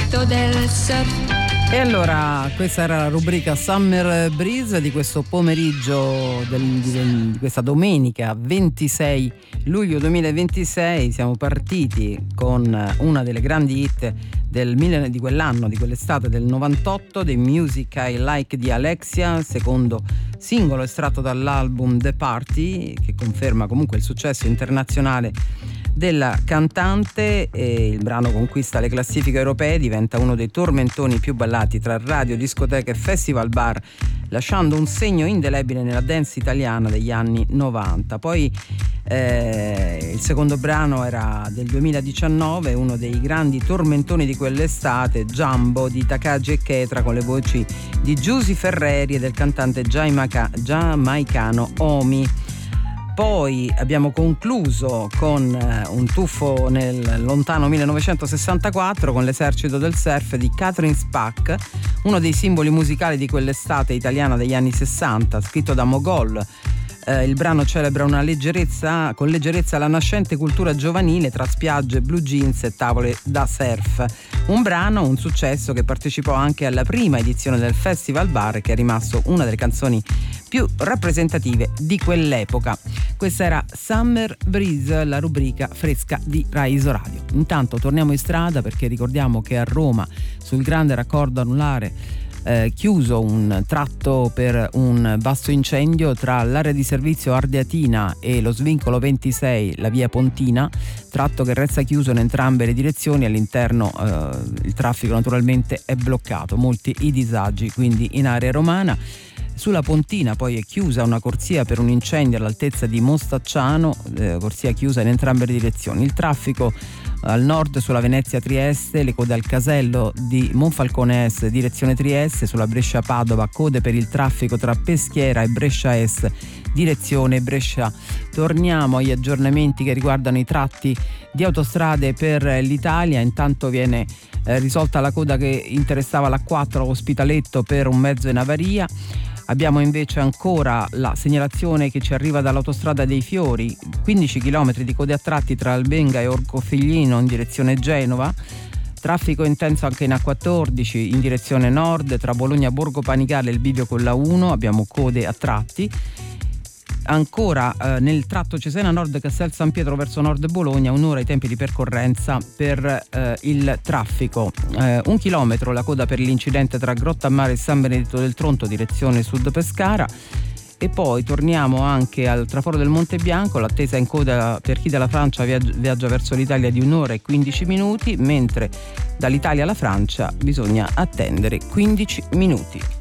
vento del surf. E allora, questa era la rubrica Summer Breeze di questo pomeriggio di questa domenica 26 luglio 2026. Siamo partiti con una delle grandi hit di quell'anno, di quell'estate del 98, The Music I Like di Alexia, secondo singolo estratto dall'album The Party, che conferma comunque il successo internazionale della cantante. E il brano conquista le classifiche europee, diventa uno dei tormentoni più ballati tra radio, discoteche e festival bar, lasciando un segno indelebile nella dance italiana degli anni 90. Poi il secondo brano era del 2019, uno dei grandi tormentoni di quell'estate, Jumbo di Takagi e Ketra, con le voci di Giusy Ferreri e del cantante giamaicano Omi. Poi abbiamo concluso con un tuffo nel lontano 1964 con L'esercito del surf di Catherine Spack, uno dei simboli musicali di quell'estate italiana degli anni 60, scritto da Mogol. Il brano celebra con leggerezza la nascente cultura giovanile tra spiagge, blue jeans e tavole da surf. Un successo che partecipò anche alla prima edizione del Festival Bar e che è rimasto una delle canzoni più rappresentative di quell'epoca. Questa era Summer Breeze, la rubrica fresca di Rai Isoradio. Intanto torniamo in strada, perché ricordiamo che a Roma, sul grande raccordo anulare, chiuso un tratto per un vasto incendio tra l'area di servizio Ardeatina e lo svincolo 26, la via Pontina, tratto che resta chiuso in entrambe le direzioni. All'interno il traffico naturalmente è bloccato, molti i disagi quindi in area romana. Sulla Pontina poi è chiusa una corsia per un incendio all'altezza di Mostacciano, corsia chiusa in entrambe le direzioni. Il traffico al nord sulla Venezia-Trieste, le code al casello di Monfalcone Est direzione Trieste, sulla Brescia-Padova code per il traffico tra Peschiera e Brescia Est direzione Brescia. Torniamo agli aggiornamenti che riguardano i tratti di autostrade per l'Italia. Intanto viene risolta la coda che interessava l'A4 Ospitaletto per un mezzo in avaria. Abbiamo invece ancora la segnalazione che ci arriva dall'autostrada dei Fiori, 15 km di code a tratti tra Albenga e Orcofiglino in direzione Genova. Traffico intenso anche in A14 in direzione nord, tra Bologna Borgo Panigale e il bivio con la 1 abbiamo code a tratti. Ancora nel tratto Cesena Nord Castel San Pietro verso nord Bologna, un'ora i tempi di percorrenza per il traffico. 1 chilometro la coda per l'incidente tra Grottammare e San Benedetto del Tronto direzione sud Pescara. E poi torniamo anche al traforo del Monte Bianco, l'attesa in coda per chi dalla Francia viaggia verso l'Italia di 1 ora e 15 minuti, mentre dall'Italia alla Francia bisogna attendere 15 minuti.